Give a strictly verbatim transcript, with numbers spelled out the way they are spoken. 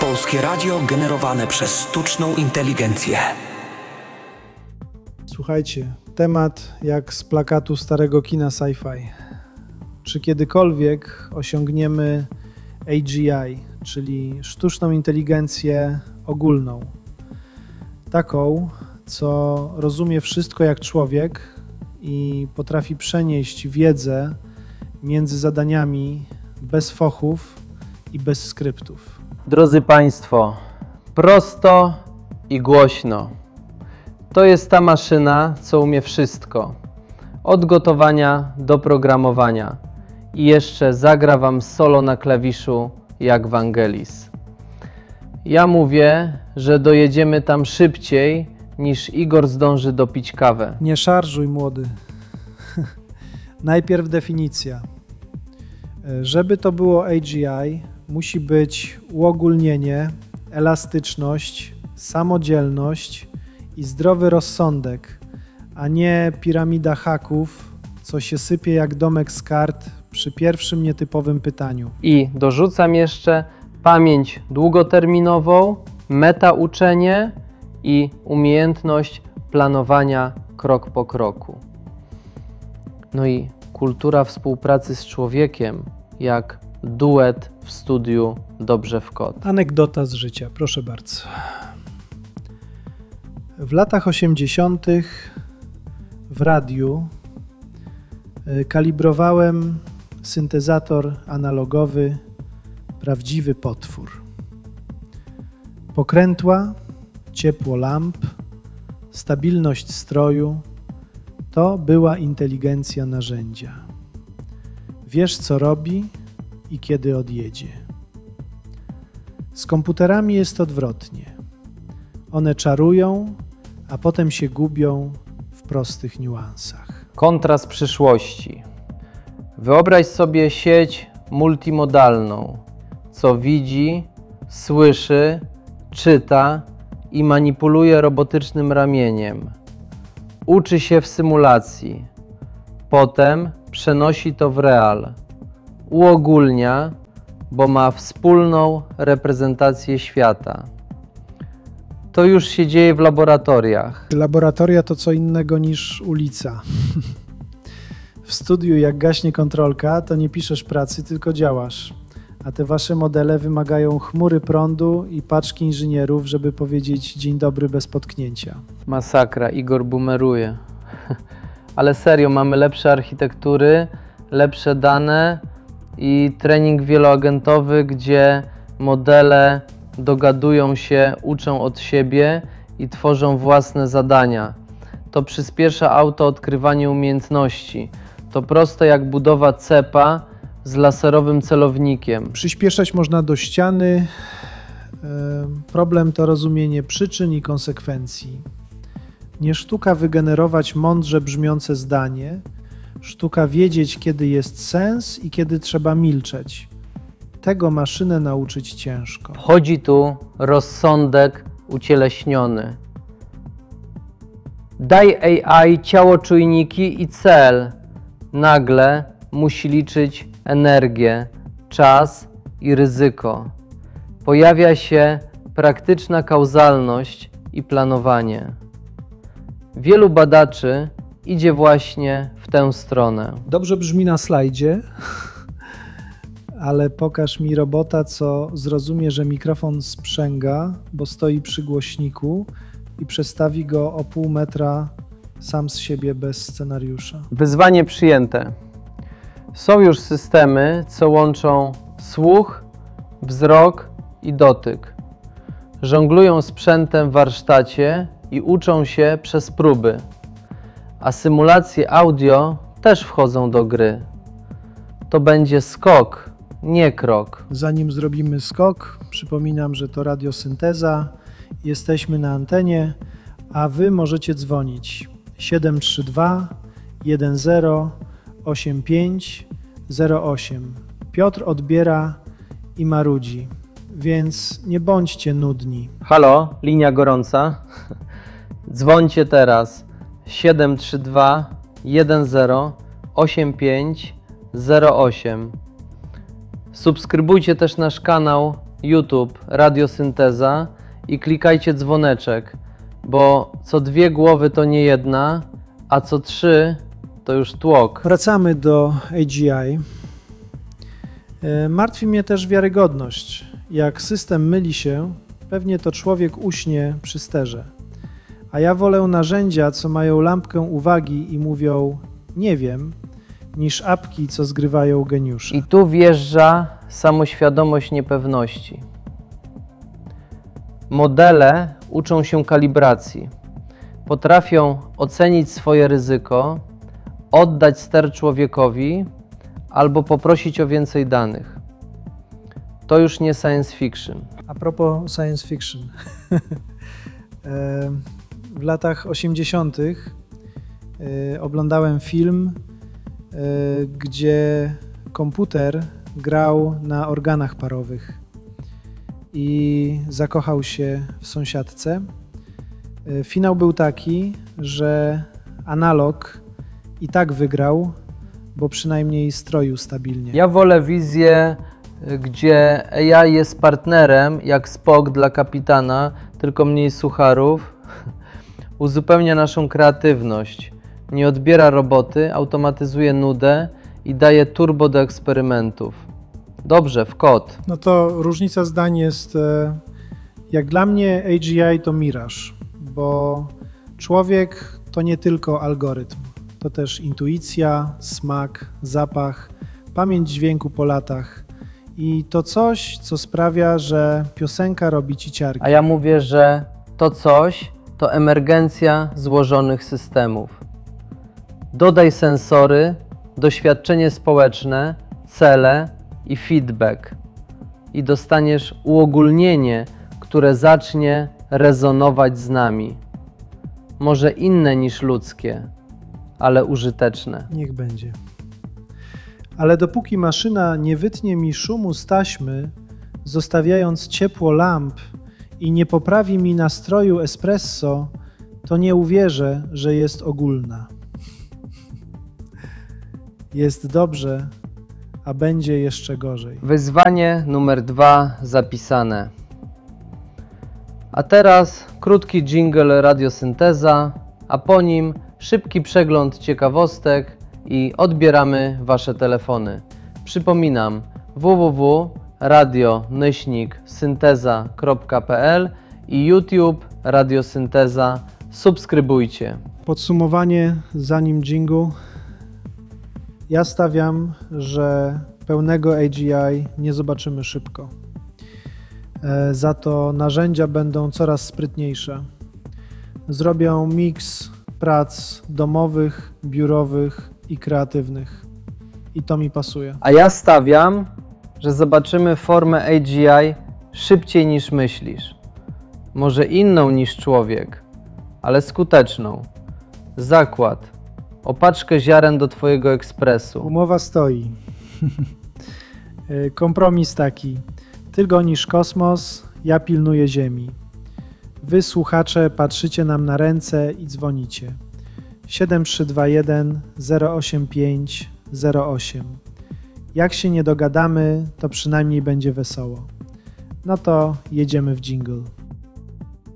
Polskie radio generowane przez sztuczną inteligencję. Słuchajcie, temat jak z plakatu starego kina sci-fi. Czy kiedykolwiek osiągniemy A G I, czyli sztuczną inteligencję ogólną? Taką, co rozumie wszystko jak człowiek i potrafi przenieść wiedzę między zadaniami bez fochów i bez skryptów. Drodzy Państwo, prosto i głośno. To jest ta maszyna, co umie wszystko. Od gotowania do programowania. I jeszcze zagra Wam solo na klawiszu jak Vangelis. Ja mówię, że dojedziemy tam szybciej, niż Igor zdąży dopić kawę. Nie szarżuj, młody. Najpierw definicja. Żeby to było A G I, musi być uogólnienie, elastyczność, samodzielność i zdrowy rozsądek, a nie piramida haków, co się sypie jak domek z kart przy pierwszym nietypowym pytaniu. I dorzucam jeszcze pamięć długoterminową, metauczenie i umiejętność planowania krok po kroku. No i kultura współpracy z człowiekiem, jak duet w studiu Dobrze w Kod. Anegdota z życia, proszę bardzo. W latach osiemdziesiątych w radiu kalibrowałem syntezator analogowy, prawdziwy potwór. Pokrętła, ciepło lamp, stabilność stroju to była inteligencja narzędzia. Wiesz, co robi i kiedy odjedzie. Z komputerami jest odwrotnie. One czarują, a potem się gubią w prostych niuansach. Kontrast przyszłości. Wyobraź sobie sieć multimodalną, co widzi, słyszy, czyta i manipuluje robotycznym ramieniem. Uczy się w symulacji, potem przenosi to w real. Uogólnia, bo ma wspólną reprezentację świata. To już się dzieje w laboratoriach. Laboratoria to co innego niż ulica. W studiu jak gaśnie kontrolka, to nie piszesz pracy, tylko działasz. A te wasze modele wymagają chmury prądu i paczki inżynierów, żeby powiedzieć dzień dobry bez potknięcia. Masakra, Igor boomeruje. Ale serio, mamy lepsze architektury, lepsze dane i trening wieloagentowy, gdzie modele dogadują się, uczą od siebie i tworzą własne zadania. To przyspiesza autoodkrywanie umiejętności. To proste jak budowa cepa z laserowym celownikiem. Przyspieszać można do ściany. Problem to rozumienie przyczyn i konsekwencji. Nie sztuka wygenerować mądrze brzmiące zdanie, sztuka wiedzieć, kiedy jest sens i kiedy trzeba milczeć. Tego maszynę nauczyć ciężko. Chodzi tu rozsądek ucieleśniony. Daj A I ciało, czujniki i cel. Nagle musi liczyć energię, czas i ryzyko. Pojawia się praktyczna kauzalność i planowanie. Wielu badaczy idzie właśnie w tę stronę. Dobrze brzmi na slajdzie, ale pokaż mi robota, co zrozumie, że mikrofon sprzęga, bo stoi przy głośniku i przestawi go o pół metra sam z siebie bez scenariusza. Wyzwanie przyjęte. Są już systemy, co łączą słuch, wzrok i dotyk. Żonglują sprzętem w warsztacie i uczą się przez próby. A symulacje audio też wchodzą do gry. To będzie skok, nie krok. Zanim zrobimy skok, przypominam, że to radiosynteza. Jesteśmy na antenie, a wy możecie dzwonić siedem trzy dwa jeden zero osiem pięć zero osiem. Piotr odbiera i marudzi, więc nie bądźcie nudni. Halo, linia gorąca. Dzwońcie teraz siedem trzy dwa jeden zero osiem pięć zero osiem. Subskrybujcie też nasz kanał YouTube, Radiosynteza i klikajcie dzwoneczek, bo co dwie głowy to nie jedna, a co trzy to już tłok. Wracamy do A G I. Martwi mnie też wiarygodność. Jak system myli się, pewnie to człowiek uśnie przy sterze. A ja wolę narzędzia, co mają lampkę uwagi i mówią nie wiem, niż apki, co zgrywają geniusze. I tu wjeżdża samoświadomość niepewności. Modele uczą się kalibracji. Potrafią ocenić swoje ryzyko, oddać ster człowiekowi albo poprosić o więcej danych. To już nie science fiction. A propos science fiction. W latach osiemdziesiątych oglądałem film, gdzie komputer grał na organach parowych i zakochał się w sąsiadce. Finał był taki, że analog i tak wygrał, bo przynajmniej stroił stabilnie. Ja wolę wizję, gdzie A I jest partnerem, jak Spock dla kapitana, tylko mniej sucharów. Uzupełnia naszą kreatywność. Nie odbiera roboty, automatyzuje nudę i daje turbo do eksperymentów. Dobrze, w kod. No to różnica zdań jest, jak dla mnie A G I to miraż, bo człowiek to nie tylko algorytm, to też intuicja, smak, zapach, pamięć dźwięku po latach i to coś, co sprawia, że piosenka robi ci ciarki. A ja mówię, że to coś to emergencja złożonych systemów. Dodaj sensory, doświadczenie społeczne, cele i feedback i dostaniesz uogólnienie, które zacznie rezonować z nami. Może inne niż ludzkie, ale użyteczne. Niech będzie. Ale dopóki maszyna nie wytnie mi szumu z taśmy, zostawiając ciepło lamp i nie poprawi mi nastroju espresso, to nie uwierzę, że jest ogólna. Jest dobrze, a będzie jeszcze gorzej. Wyzwanie numer dwa zapisane. A teraz krótki dżingle Radiosynteza, a po nim szybki przegląd ciekawostek i odbieramy Wasze telefony. Przypominam w w w kropka radio synteza kropka p l i YouTube Radiosynteza. Subskrybujcie. Podsumowanie zanim jingle. Ja stawiam, że pełnego A G I nie zobaczymy szybko. Za to narzędzia będą coraz sprytniejsze. Zrobią miks prac domowych, biurowych i kreatywnych. I to mi pasuje. A ja stawiam, że zobaczymy formę A G I szybciej niż myślisz. Może inną niż człowiek, ale skuteczną. Zakład. O paczkę ziaren do Twojego ekspresu. Umowa stoi. Kompromis taki. Ty gonisz kosmos, ja pilnuję Ziemi. Wy, słuchacze, patrzycie nam na ręce i dzwonicie. siedem trzy dwa jeden zero osiem pięć zero osiem. Jak się nie dogadamy, to przynajmniej będzie wesoło. No to jedziemy w jingle.